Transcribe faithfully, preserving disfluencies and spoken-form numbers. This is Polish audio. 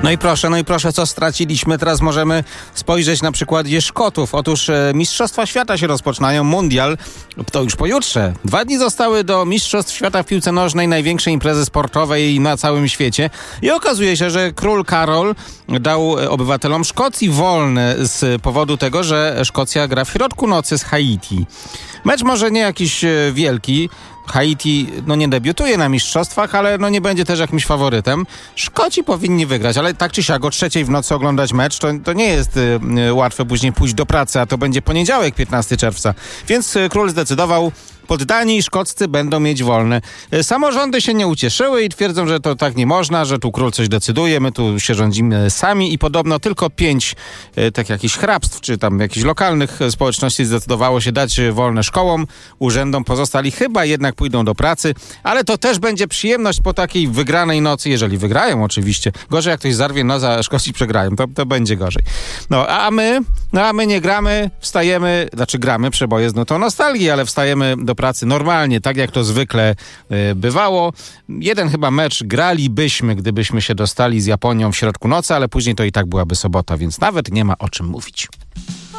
No i proszę, no i proszę, co straciliśmy? Teraz możemy spojrzeć na przykładzie Szkotów. Otóż e, Mistrzostwa Świata się rozpoczynają, mundial, to już pojutrze. Dwa dni zostały do Mistrzostw Świata w piłce nożnej, największej imprezy sportowej na całym świecie. I okazuje się, że król Karol dał obywatelom Szkocji wolne z powodu tego, że Szkocja gra w środku nocy z Haiti. Mecz może nie jakiś wielki. Haiti no nie debiutuje na mistrzostwach, ale no nie będzie też jakimś faworytem. Szkoci powinni wygrać, ale tak czy siak o trzeciej w nocy oglądać mecz, to, to nie jest y, y, łatwe później pójść do pracy, a to będzie poniedziałek, piętnastego czerwca. Więc y, król zdecydował, poddani szkoccy będą mieć wolne. Y, samorządy się nie ucieszyły i twierdzą, że to tak nie można, że tu król coś decyduje, my tu się rządzimy sami i podobno tylko pięć y, tak jakichś hrabstw, czy tam jakichś lokalnych społeczności zdecydowało się dać wolne szkołom, urzędom, pozostali chyba jednak pójdą do pracy, ale to też będzie przyjemność po takiej wygranej nocy, jeżeli wygrają oczywiście. Gorzej jak ktoś zarwie nos, a Szkoci przegrają, to, to będzie gorzej. No a my, no a my nie gramy, wstajemy, znaczy gramy, przeboje z nutą nostalgii, ale wstajemy do pracy normalnie, tak jak to zwykle y, bywało. Jeden chyba mecz gralibyśmy, gdybyśmy się dostali z Japonią w środku nocy, ale później to i tak byłaby sobota, więc nawet nie ma o czym mówić.